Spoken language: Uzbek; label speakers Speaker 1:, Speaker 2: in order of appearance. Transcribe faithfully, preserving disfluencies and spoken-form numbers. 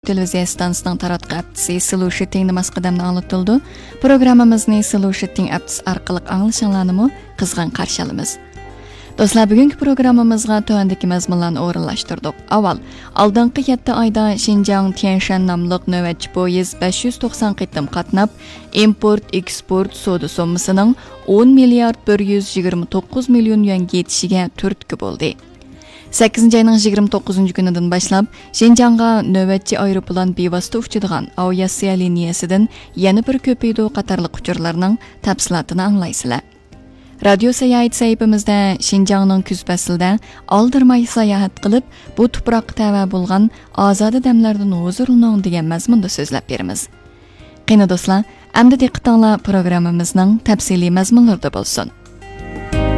Speaker 1: televiziya stansiyaning taratqı aptisi Slow Shitting masqadamni anlatıldı. Programmamizni Slow Shitting aptisi orqali anglashingizni qizg'in qarshi olamiz. Do'stlar, bugungi programmamizga tövandagi mazmunlarni o'rinlashtirdik. Avval, oldingi yetti oyda Xinjiang Tianshan nomli navbatchi poyezd besh yuz to'qson qitim qatnab, import-eksport savdo sommasining o'n milliard bir yuz yigirma to'qqiz million yuanga yetishiga turtki bo'ldi. sakkizinchi ayning yigirma to'qqizinchi kunidan boshlab Xinjiangga navbatchi aeroplan bevosita uchadigan aviatsiya liniyasidan yana bir ko'paydi qatorliq uchurlarning tafsilotini anglaysizlar. Radio sayohat saytimizda Xinjiangning kuz faslida oldirmay sayohat qilib, bu tuproqqa tava bo'lgan ozoda damlardan huzurlaning degan mazmunda so'zlab beramiz. Qani do'stlar, endi diqqatinglar programmamizning tafsiliy mazmunlarida bo'lsin.